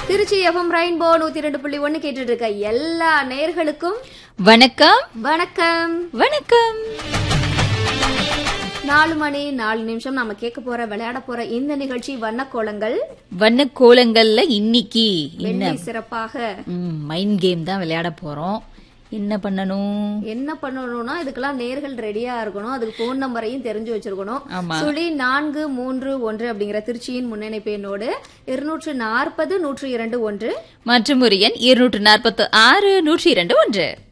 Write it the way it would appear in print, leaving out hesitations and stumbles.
Trichy FM rainbow 102.1 கேட்டுட்டு இருக்க எல்லா நேயர்களுக்கும் வணக்கம் வணக்கம் வணக்கம். 4 மணி 4 நிமிஷம் நாம கேட்க போற விளையாட போற இந்த நிகழ்ச்சி வண்ணக்கோலங்கள். வண்ணக்கோலங்கள்ல இன்னைக்கு வெள்ளி சிறப்பாக மைண்ட் கேம் தான் விளையாட போறோம். என்ன பண்ணணும்னா இதுக்கெல்லாம் நேர்கள் ரெடியா இருக்கணும். அதுக்கு போன் நம்பரையும் தெரிஞ்சு வச்சிருக்கணும். ஆமா. 0431 அப்படிங்கிற திருச்சியின் முன்னணிப்பு எண்ணோடு 240 102 1 மற்றும் ஒரு எண் 246 102 1.